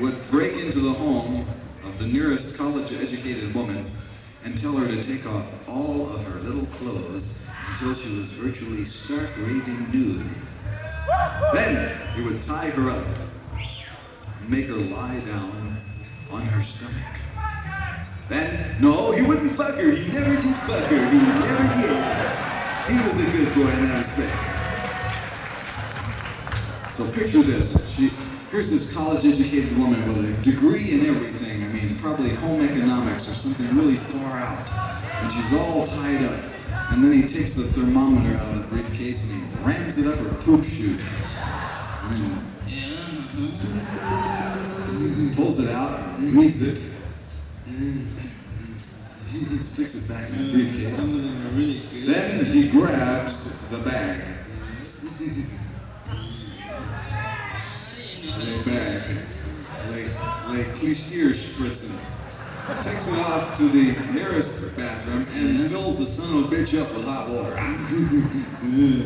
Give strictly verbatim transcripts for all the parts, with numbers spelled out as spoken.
would break into the home of the nearest college-educated woman and tell her to take off all of her little clothes until she was virtually stark raving nude. Then he would tie her up and make her lie down on her stomach. Then, no, he wouldn't fuck her. He never did fuck her. He never did. He was a good boy in that respect. So picture this. She, here's this college-educated woman with a degree in everything. I mean, probably home economics or something really far out. And she's all tied up. And then he takes the thermometer out of the briefcase and he rams it up her poop chute. And then pulls it out, reads it, sticks it back in the briefcase. Then he grabs the bag. The bag. Like, like Klischierspritzen. Takes it off to the nearest bathroom and fills the son of a bitch up with hot water. You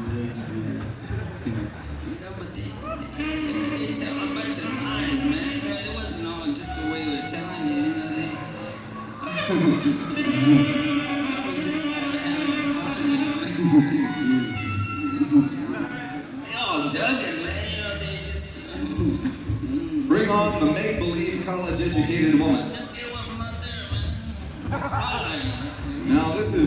know, but they, they, they tell a bunch of lies, man. Right? It wasn't all just the way they were telling you, you know. They, I was just having fun, you know. They all dug it, man. You know, they just. Bring on the make-believe college-educated woman. Just get one from out there, man. Now this is.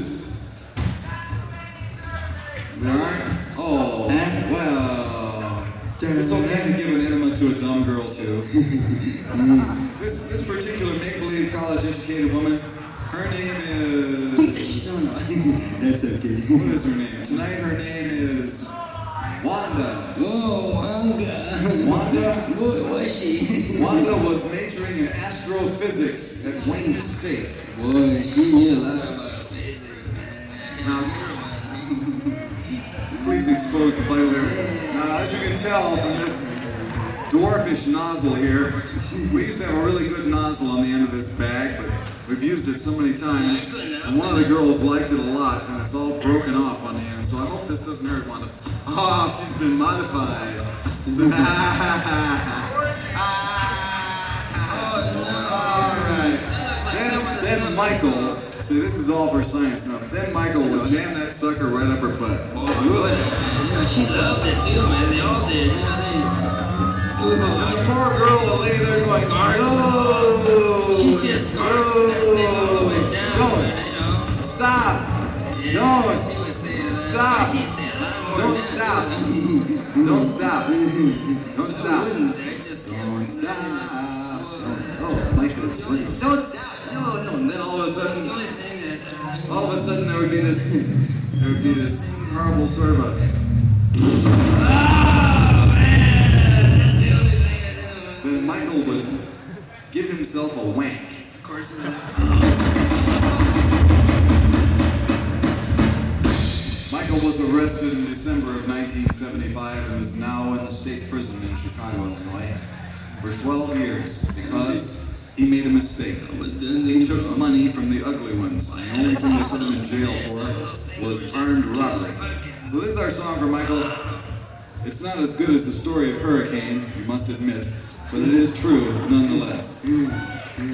There aren't. Oh, well. It's okay to give an enema to a dumb girl too. This this particular make-believe college-educated woman, her name is. That's okay. What is her name? Tonight her name is Wanda. Oh, Wanda. Wanda. What was she? Wanda was majoring in astrophysics at Wayne State. Boy, she knew a lot about physics, man. Now, please expose the vital area. Now, as you can tell from this dwarfish nozzle here, we used to have a really good nozzle on the end of this bag, but we've used it so many times, and one of the girls liked it a lot, and it's all broken off on the end, so I hope this doesn't hurt Wanda. Oh, she's been modified. All right. Then, then Michael, see, this is all for science now, but then Michael will jam that sucker right up her butt. Oh, good. You know, she loved it too, man. They all did. You know, they. And the poor girl will lay there going, no! She just gargled that thing all the way down, No. man, you know. Stop! Yeah, No! she was saying that. Stop. She said a lot more Don't than stop! that. Don't stop! Don't I stop! wouldn't. I just Don't stop! Oh, Michael, it's funny. Don't stop! No, no! And then all of a The sudden, only thing that. Uh, all of a sudden there would be this, there would be this horrible sort of a, Oh, man! That's the only thing I do. then Michael would give himself a wank. Of course, it Michael was arrested in December of nineteen seventy-five and is now in the state prison in Chicago, Illinois, for twelve years because he made a mistake. He took money from the ugly ones. And the only thing they put him in jail for was armed robbery. So this is our song for Michael. It's not as good as the story of Hurricane, you must admit, but it is true nonetheless.